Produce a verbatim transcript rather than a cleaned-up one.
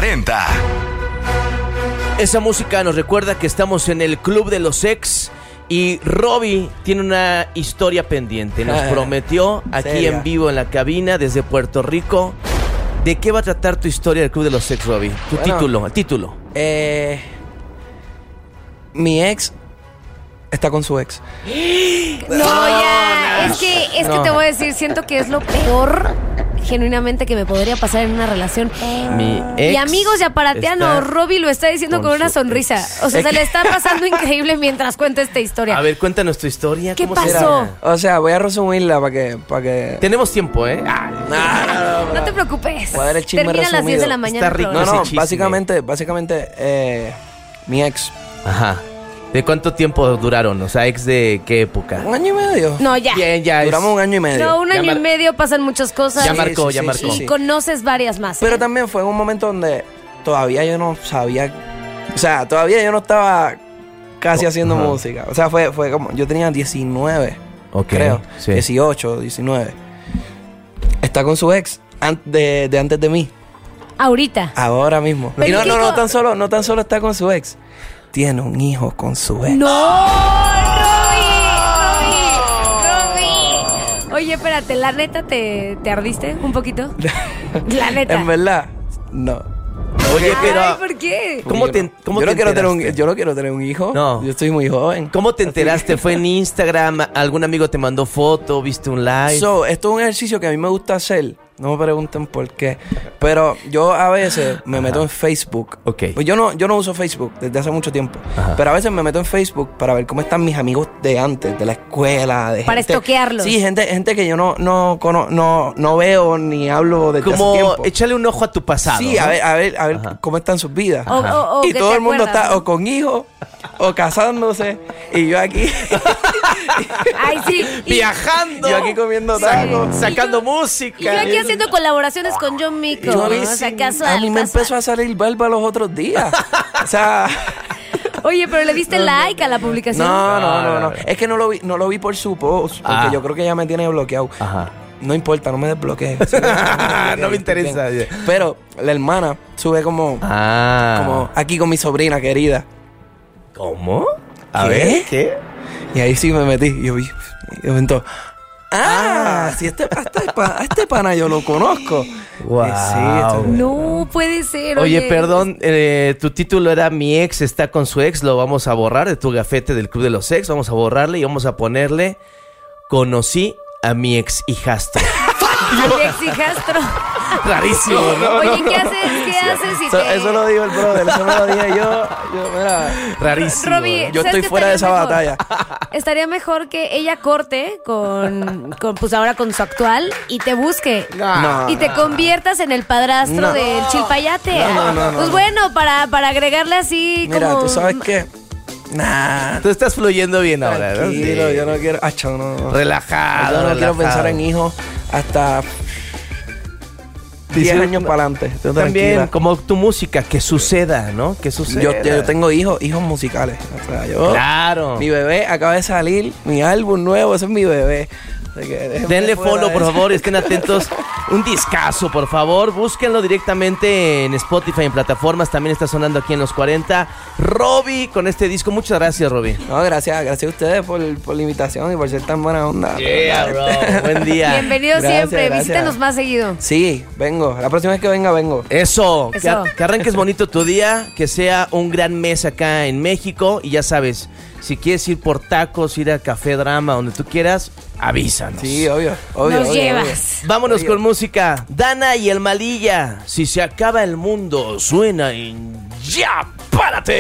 cuarenta. Esa música nos recuerda que estamos en el Club de los Ex y Robbie tiene una historia pendiente. Nos prometió aquí ¿Seria? en vivo en la cabina desde Puerto Rico. ¿De qué va a tratar tu historia del Club de los Ex, Robbie? Tu Bueno, título, el título. Eh, mi ex está con su ex. No, ya. Es que, es que No. te voy a decir, siento que es lo peor, genuinamente, que me podría pasar en una relación. Mi ex Y amigos, ya parateano, está Robbie lo está diciendo con con una su sonrisa. ex. O sea, Es se que- le está pasando increíble mientras cuenta esta historia. A ver, cuéntanos tu historia. ¿Qué ¿Cómo pasó? será? O sea, voy a resumirla para que, para que... Tenemos tiempo, ¿eh? Ah, No te preocupes. Voy a dar el chisme Termina a las diez de la resumido. mañana. Está el rico. No, programa. no, ese chisme. básicamente, básicamente, eh, mi ex. Ajá. ¿De cuánto tiempo duraron? O sea, ¿ex de qué época? Un año y medio. No, ya. Bien, ya. es- Duramos un año y medio. No, un Ya año mar- y medio pasan muchas cosas. Ya Sí, marcó, sí, ya sí, marcó. sí, Y conoces varias más. Pero ¿eh? también fue en un momento donde todavía yo no sabía, o sea, todavía yo no estaba casi haciendo Ajá. música. O sea, fue, fue como, yo tenía diecinueve, Ok, creo, sí. dieciocho, diecinueve. Está con su ex an- de, de antes de mí, Ahorita. ahora mismo. Pero Y no, ¿qué no, co- no tan solo, no tan solo está con su ex, tiene un hijo con su ex. ¡No! ¡Robbie! ¡Robbie! ¡Robbie! Oye, espérate, ¿la neta te, te ardiste un poquito? La neta. En verdad, no. Oye, pero... Ay, ¿por qué? ¿Cómo Yo te, no- cómo yo, te no quiero tener un, enteraste? yo no quiero tener un hijo. No. Yo estoy muy joven. ¿Cómo te enteraste? ¿Fue en Instagram? ¿Algún amigo te mandó foto? ¿Viste un live? So, esto es un ejercicio que a mí me gusta hacer. No me pregunten por qué. Pero yo a veces me meto en Facebook. Ok. Pues yo no, yo no uso Facebook desde hace mucho tiempo. Ajá. Pero a veces me meto en Facebook para ver cómo están mis amigos de antes, de la escuela. De Para gente- estoquearlos. Sí, gente, gente que yo no, no, cono- no, no veo ni hablo desde hace Como tiempo. échale un ojo a tu pasado. Sí, ¿no? a ver, a ver, a ver Ajá. cómo están sus vidas. O- o- o y que todo te el mundo acuerdas, está ¿no? o con hijos o casándose. Y yo aquí, Ay, sí. Y, Viajando. yo aquí comiendo tacos. Sacando música. y yo aquí haciendo colaboraciones con John Mico. Yo a mí O sea, sí, casual. a mí me casual. empezó a salir barba los otros días. O sea, Oye, pero le diste like a la publicación. no, no, No, no, no. no. Es que no lo vi, no lo vi por su post, porque Ah. yo creo que ella me tiene bloqueado. Ajá. No importa, no me desbloquees. No me interesa. Pero la hermana sube como, Ah. como aquí con mi sobrina querida. ¿Cómo? A ¿Qué? ver, ¿qué? Y ahí sí me metí. Y yo vi. Y de momento, ah, si este, a este, pa- a este pana yo lo conozco. Wow. Y sí, esto- No puede ser. Oye, perdón, eh, tu título era Mi ex está con su ex, lo vamos a borrar de tu gafete del Club de los Ex, vamos a borrarle y vamos a ponerle Conocí a mi ex hijastro. Mi ex hijastro. Rarísimo, ¿no? Oye, ¿qué haces? ¿Qué haces si Eso, te... eso lo dijo el brother, eso me lo dije yo. Yo, mira, Rarísimo. Robbie, ¿no? yo ¿sabes estoy qué fuera de esa estaría batalla. mejor? Estaría mejor que ella corte con, con, pues ahora con su actual y te busque. No. Y te conviertas en el padrastro No. del chilpayate. No, no, no, no, pues no. bueno, para, para agregarle así Mira, como... tú sabes qué. Nah. Tú estás fluyendo bien ahora, ¿no? Tranquilo, Sí. yo no quiero. Acho, no, no. Relajado. Yo no quiero relajado. pensar en hijos hasta diez Dice- años para adelante. Tú También, tranquila. como tu música, que suceda, ¿no? Que suceda. Yo, yo tengo hijos, hijos musicales. O sea, yo. Claro. Mi bebé acaba de salir, mi álbum nuevo, ese es mi bebé. Así que déjenme Denle fuera follow, de por eso. favor, estén atentos. Un discazo, por favor. Búsquenlo directamente en Spotify, en plataformas. También está sonando aquí en los cuarenta. Robbie, con este disco. Muchas gracias, Robbie. No, gracias, gracias a ustedes por, por la invitación y por ser tan buena onda. bro. Buen día. Bienvenido Gracias, siempre, gracias. visítenos más seguido. Sí, vengo. La próxima vez que venga, vengo. Eso, que, Eso. que arranques bonito tu día, que sea un gran mes acá en México. Y ya sabes, si quieres ir por tacos, ir a Café Drama, donde tú quieras, avísanos. Sí, obvio, obvio. Nos obvio, llevas. obvio. Vámonos Oye. con música. Dana y el Malilla. Si se acaba el mundo, suena en Ya, párate.